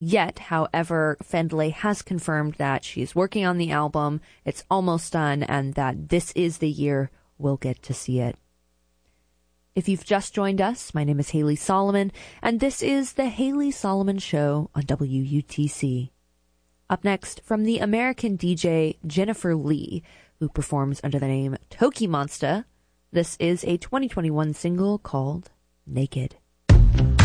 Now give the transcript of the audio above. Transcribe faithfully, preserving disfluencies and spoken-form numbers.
yet. However, Fendley has confirmed that she's working on the album, it's almost done, and that this is the year we'll get to see it. If you've just joined us, my name is Haley Solomon, and this is The Haley Solomon Show on W U T C. Up next, from the American D J Jennifer Lee, who performs under the name Toki Monsta, this is a twenty twenty-one single called Naked.